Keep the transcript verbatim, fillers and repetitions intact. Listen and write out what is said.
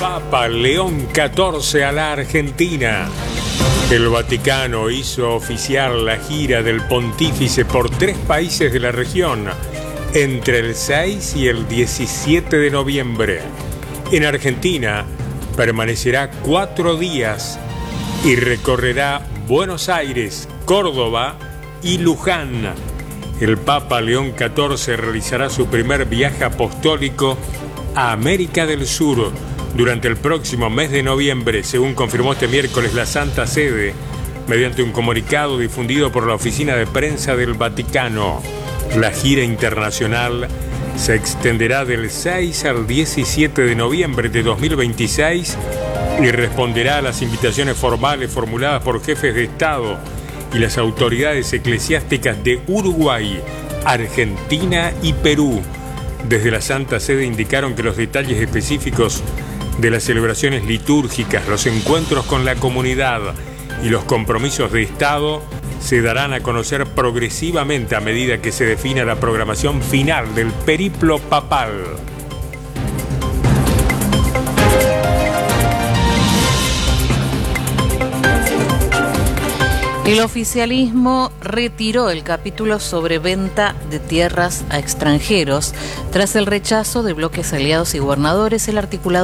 Papa León catorce a la Argentina. El Vaticano hizo oficial la gira del pontífice por tres países de la región entre el seis y el diecisiete de noviembre. En Argentina permanecerá cuatro días y recorrerá Buenos Aires, Córdoba y Luján. El Papa León catorce realizará su primer viaje apostólico a América del Sur durante el próximo mes de noviembre, según confirmó este miércoles la Santa Sede, mediante un comunicado difundido por la Oficina de Prensa del Vaticano. La gira internacional se extenderá del seis al diecisiete de noviembre de dos mil veintiséis y responderá a las invitaciones formales formuladas por jefes de Estado y las autoridades eclesiásticas de Uruguay, Argentina y Perú. Desde la Santa Sede indicaron que los detalles específicos de las celebraciones litúrgicas, los encuentros con la comunidad y los compromisos de Estado se darán a conocer progresivamente a medida que se defina la programación final del periplo papal. El oficialismo retiró el capítulo sobre venta de tierras a extranjeros. Tras el rechazo de bloques aliados y gobernadores, el articulado